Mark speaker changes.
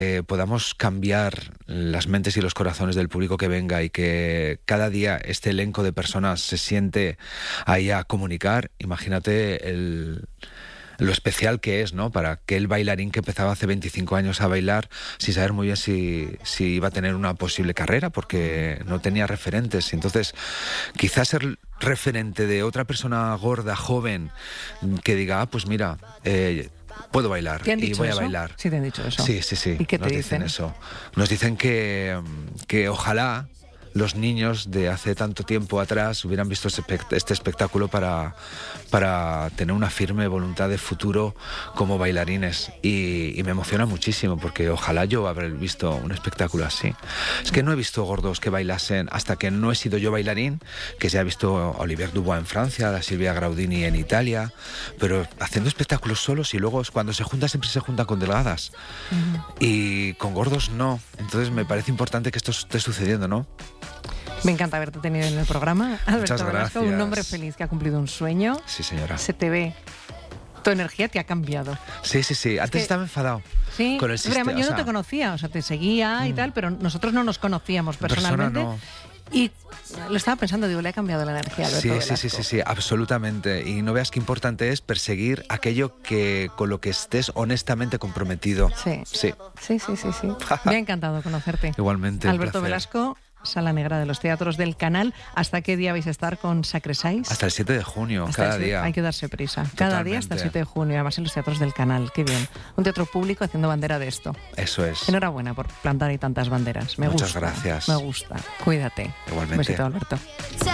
Speaker 1: podamos cambiar las mentes y los corazones del público que venga y que cada día este elenco de personas se siente ahí a comunicar, imagínate lo especial que es, ¿no? Para aquel bailarín que empezaba hace 25 años a bailar sin saber muy bien si iba a tener una posible carrera porque no tenía referentes. Entonces, quizás ser referente de otra persona gorda, joven, que diga, pues mira, puedo bailar y voy a bailar.
Speaker 2: Sí, te han dicho eso.
Speaker 1: Sí.
Speaker 2: ¿Y qué te
Speaker 1: dicen eso? Nos dicen que ojalá los niños de hace tanto tiempo atrás hubieran visto este espectáculo para tener una firme voluntad de futuro como bailarines, y me emociona muchísimo porque ojalá yo haber visto un espectáculo así. Es que no he visto gordos que bailasen hasta que no he sido yo bailarín, que se ha visto a Olivier Dubois en Francia, a Silvia Graudini en Italia, pero haciendo espectáculos solos, y luego cuando se juntan siempre se juntan con delgadas. Y con gordos no. Entonces me parece importante que esto esté sucediendo, ¿no?
Speaker 2: Me encanta haberte tenido en el programa, Alberto
Speaker 1: Muchas
Speaker 2: Velasco,
Speaker 1: gracias.
Speaker 2: un hombre feliz que ha cumplido un sueño.
Speaker 1: Sí, señora.
Speaker 2: Se te ve. Tu energía te ha cambiado.
Speaker 1: Sí. Antes estaba enfadado.
Speaker 2: Sí,
Speaker 1: con el sistema.
Speaker 2: Yo no te conocía, o sea, te seguía y tal, pero nosotros no nos conocíamos personalmente.
Speaker 1: No.
Speaker 2: Y lo estaba pensando, digo, le ha cambiado la energía a Alberto Velasco.
Speaker 1: Sí, absolutamente. Y no veas qué importante es perseguir aquello con lo que estés honestamente comprometido.
Speaker 2: Sí. Me ha encantado conocerte.
Speaker 1: Igualmente.
Speaker 2: Alberto Velasco, Sala Negra de los Teatros del Canal. ¿Hasta qué día vais a estar con Sacresais?
Speaker 1: Hasta el 7 de junio, cada día.
Speaker 2: Hay que darse prisa.
Speaker 1: Totalmente.
Speaker 2: Cada día hasta el 7 de junio, además en los Teatros del Canal. Qué bien. Un teatro público haciendo bandera de esto.
Speaker 1: Eso es.
Speaker 2: Enhorabuena por plantar ahí tantas banderas.
Speaker 1: Muchas gracias.
Speaker 2: Me gusta. Cuídate.
Speaker 1: Igualmente.
Speaker 2: Un besito, Alberto.